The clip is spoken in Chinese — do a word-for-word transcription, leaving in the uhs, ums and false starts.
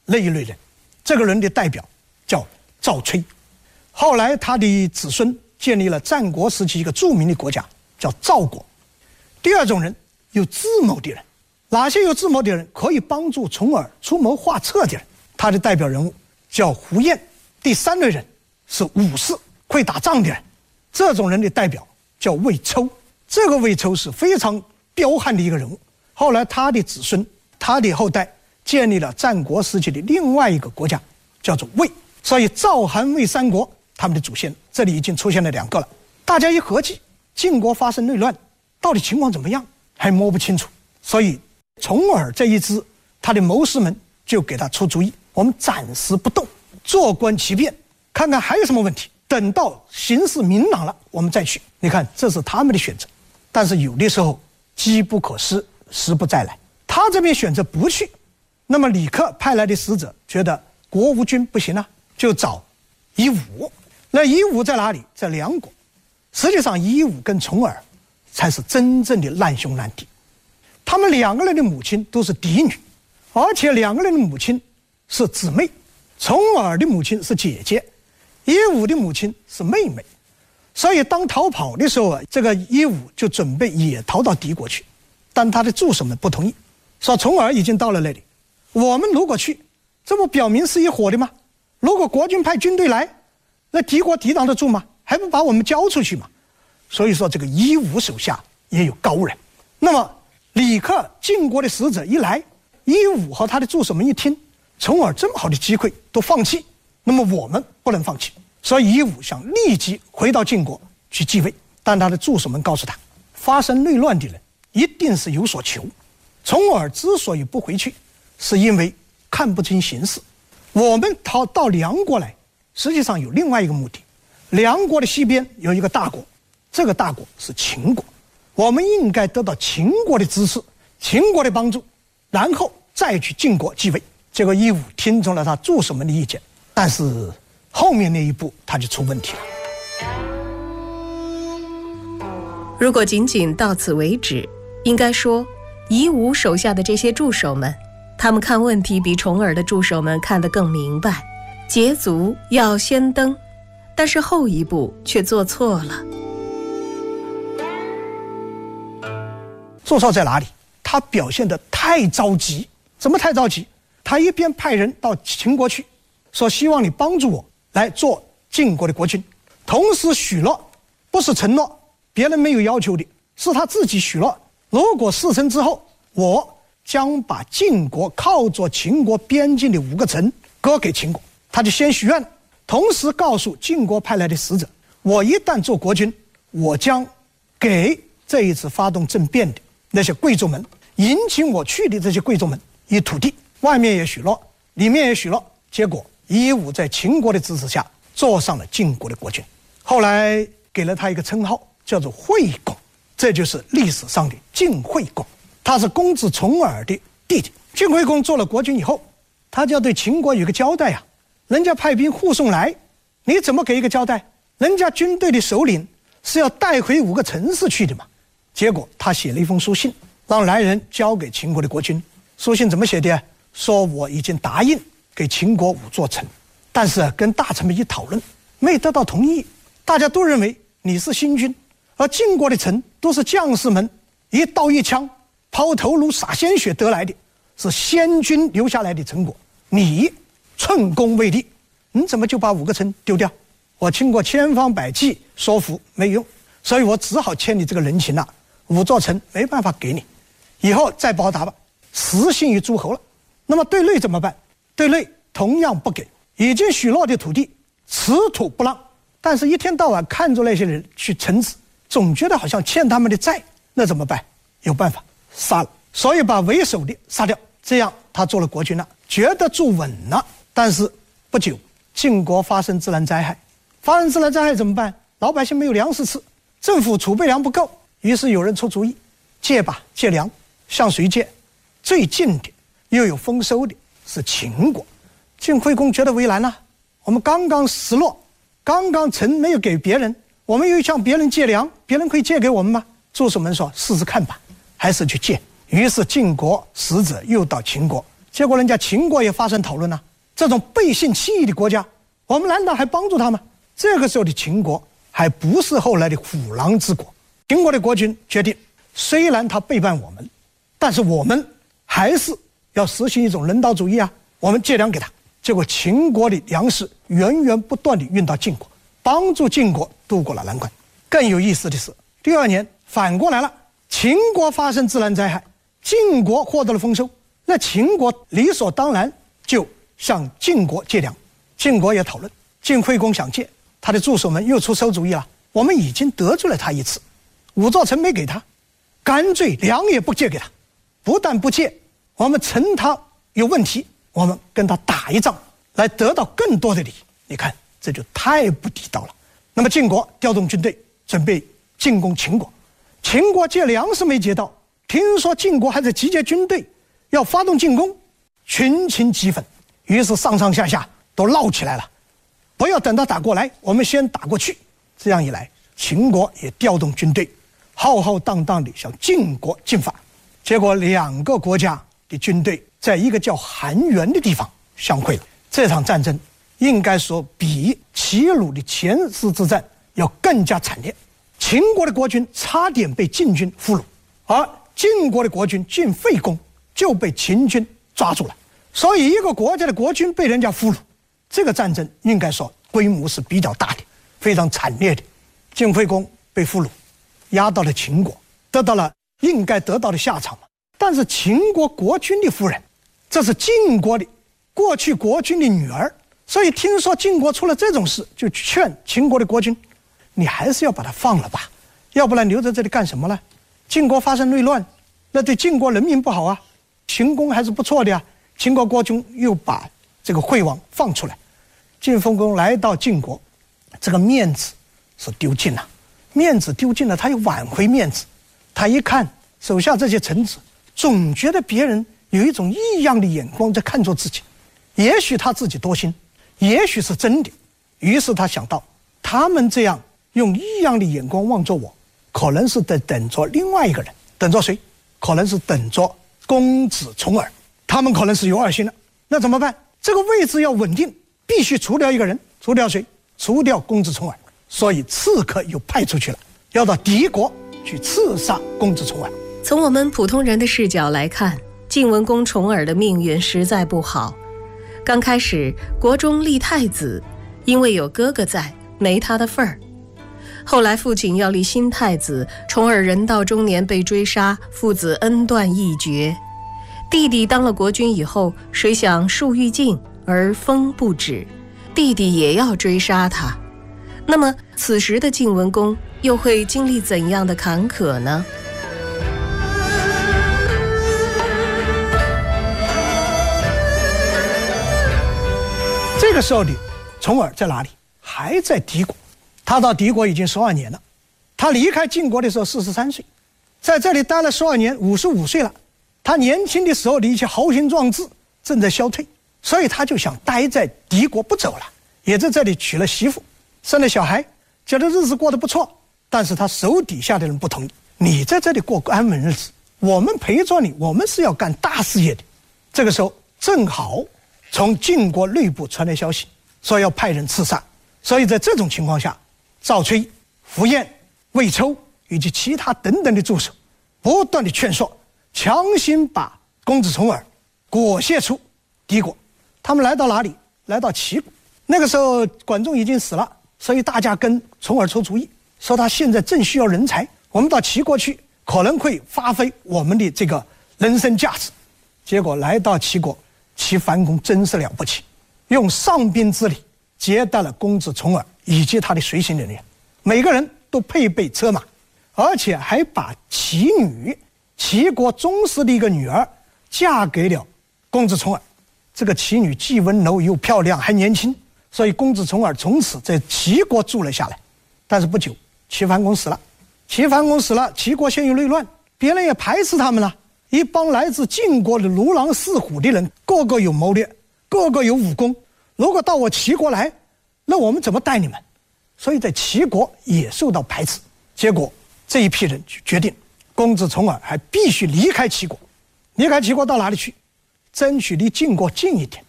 那一类人。这个人的代表叫赵崔，后来他的子孙建立了战国时期一个著名的国家，叫赵国。第二种人有智谋的人，哪些有智谋的人？可以帮助重耳出谋划策的人，他的代表人物叫胡彦。第三类人是武士，会打仗的人，这种人的代表叫魏抽。这个魏抽是非常彪悍的一个人物，后来他的子孙，他的后代建立了战国时期的另外一个国家，叫做魏。所以赵韩魏三国他们的祖先这里已经出现了两个了。大家一合计，晋国发生内乱，到底情况怎么样还摸不清楚，所以重耳这一支他的谋士们就给他出主意，我们暂时不动，坐观其变，看看还有什么问题，等到形势明朗了我们再去。你看这是他们的选择，但是有的时候机不可失，时不再来。他这边选择不去，那么李克派来的使者觉得国无君不行啊，就找夷吾。那夷吾在哪里？在梁国。实际上夷吾跟重耳才是真正的难兄难弟，他们两个人的母亲都是嫡女，而且两个人的母亲是姊妹。重耳的母亲是姐姐，夷吾的母亲是妹妹。所以当逃跑的时候啊，这个夷吾就准备也逃到敌国去，但他的助手们不同意，说重耳已经到了那里，我们如果去，这不表明是一伙的吗？如果国军派军队来，那敌国抵挡得住吗？还不把我们交出去吗？所以说这个夷吾手下也有高人。那么李克晋国的使者一来，夷吾和他的助手们一听，重耳这么好的机会都放弃，那么我们不能放弃。所以夷吾想立即回到晋国去继位，但他的助手们告诉他，发生内乱的人一定是有所求。重耳之所以不回去，是因为看不清形势。我们逃到梁国来，实际上有另外一个目的。梁国的西边有一个大国，这个大国是秦国，我们应该得到秦国的支持，秦国的帮助，然后再去晋国继位。结果夷吾听从了他助手们的意见，但是后面那一步他就出问题了。 如果仅仅到此为止，应该说夷吾手下的这些助手们，他们看问题比重耳的助手们看得更明白。捷足要先登，但是后一步却做错了。 做错在哪里？他表现得太着急。怎么太着急？他一边派人到秦国去，说希望你帮助我来做晋国的国君，同时许诺，不是承诺，别人没有要求的，是他自己许诺，如果事成之后，我将把晋国靠着秦国边境的五个城割给秦国。他就先许愿，同时告诉晋国派来的使者，我一旦做国君，我将给这一次发动政变的那些贵族们，引请我去的这些贵族们以土地。外面也许诺，里面也许诺。结果夷吾在秦国的支持下做上了晋国的国君，后来给了他一个称号，叫做惠公，这就是历史上的晋惠公。他是公子重耳的弟弟。晋惠公做了国君以后，他就要对秦国有个交代啊，人家派兵护送来，你怎么给一个交代？人家军队的首领是要带回五个城市去的嘛。结果他写了一封书信，让来人交给秦国的国君。书信怎么写的？说我已经答应给秦国五座城，但是跟大臣们一讨论，没得到同意。大家都认为你是新君，而晋国的城都是将士们一刀一枪抛头颅洒鲜血得来的，是先君留下来的成果，你寸功未立，你怎么就把五个城丢掉？我经过千方百计说服没用，所以我只好欠你这个人情了，五座城没办法给你，以后再报答吧。实信于诸侯了。那么对内怎么办？对内同样不给，已经许诺的土地此土不让，但是一天到晚看着那些人去臣子，总觉得好像欠他们的债，那怎么办？有办法，杀了。所以把为首的杀掉，这样他做了国君了，觉得住稳了。但是不久晋国发生自然灾害，发生自然灾害怎么办？老百姓没有粮食吃，政府储备粮不够，于是有人出主意，借吧，借粮。向谁借？最近的又有丰收的是秦国。晋惠公觉得为难了，我们刚刚失落，刚刚城没有给别人，我们又向别人借粮，别人可以借给我们吗？助手们说试试看吧，还是去借。于是晋国使者又到秦国结果人家秦国也发生讨论了，这种背信弃义的国家，我们难道还帮助他吗？这个时候的秦国还不是后来的虎狼之国。秦国的国君决定，虽然他背叛我们，但是我们还是要实行一种人道主义啊，我们借粮给他。结果秦国的粮食源源不断地运到晋国，帮助晋国渡过了难关。更有意思的是，第二年反过来了，秦国发生自然灾害，晋国获得了丰收，那秦国理所当然就向晋国借粮。晋国也讨论，晋惠公想借，他的助手们又出馊主意了，我们已经得罪了他一次，五座城没给他，干脆粮也不借给他，不但不借，我们趁他有问题，我们跟他打一仗，来得到更多的利益。你看，这就太不地道了。那么晋国调动军队准备进攻秦国，秦国借粮食没借到，听说晋国还在集结军队要发动进攻，群情激愤，于是上上下下都闹起来了，不要等他打过来，我们先打过去。这样一来，秦国也调动军队浩浩荡荡地向晋国进发，结果两个国家的军队在一个叫韩原的地方相会了。这场战争应该说比齐鲁的前师之战要更加惨烈，秦国的国君差点被晋军俘虏，而晋国的国君晋惠公就被秦军抓住了。所以一个国家的国君被人家俘虏，这个战争应该说规模是比较大的，非常惨烈的。晋惠公被俘虏，押到了秦国，得到了应该得到的下场。但是秦国国君的夫人，这是晋国的过去国君的女儿，所以听说晋国出了这种事，就劝秦国的国君，你还是要把他放了吧，要不然留在这里干什么呢？晋国发生内乱，那对晋国人民不好啊。秦公还是不错的呀，秦国国君又把这个惠王放出来。晋惠公来到晋国，这个面子是丢尽了，面子丢尽了，他又挽回面子。他一看手下这些臣子，总觉得别人有一种异样的眼光在看着自己，也许他自己多心，也许是真的。于是他想到，他们这样用异样的眼光望着我，可能是在等着另外一个人。等着谁？可能是等着公子重耳，他们可能是有二心了。那怎么办？这个位置要稳定，必须除掉一个人。除掉谁？除掉公子重耳。所以刺客又派出去了，要到敌国去刺杀公子重耳。 从我们普通人的视角来看，晋文公重耳的命运实在不好。刚开始国中立太子，因为有哥哥在，没他的份儿。后来父亲要立新太子，重耳人到中年被追杀，父子恩断义绝。弟弟当了国君以后，谁想树欲静而风不止，弟弟也要追杀他。那么此时的晋文公又会经历怎样的坎坷呢？ 这个时候的重耳在哪里？还在敌国。他到敌国已经十二年了，他离开晋国的时候四十三岁，在这里待了十二年，五十五岁了。他年轻的时候的一些豪情壮志正在消退，所以他就想待在敌国不走了，也在这里娶了媳妇，生了小孩，觉得日子过得不错。但是他手底下的人不同意，你在这里过安稳日子，我们陪着你，我们是要干大事业的。这个时候正好从晋国内部传来消息，说要派人刺杀。所以在这种情况下，赵崔、符彦、魏抽以及其他等等的助手不断的劝说，强行把公子重耳裹挟出敌国。他们来到哪里？来到齐国。那个时候管仲已经死了，所以大家跟重耳出主意，说他现在正需要人才，我们到齐国去可能会发挥我们的这个人生价值。结果来到齐国，齐桓公真是了不起，用上宾之礼接待了公子重耳以及他的随行人员，每个人都配备车马，而且还把齐女，齐国宗室的一个女儿嫁给了公子重耳。这个齐女既温柔又漂亮还年轻，所以公子重耳从此在齐国住了下来。但是不久齐桓公死了，齐桓公死了，齐国陷入内乱，别人也排斥他们了。一帮来自晋国的如狼似虎的人，个个有谋略，个个有武功，如果到我齐国来，那我们怎么带你们？所以在齐国也受到排斥。结果这一批人就决定，公子重耳还必须离开齐国。离开齐国到哪里去？ 争取离晋国近一点。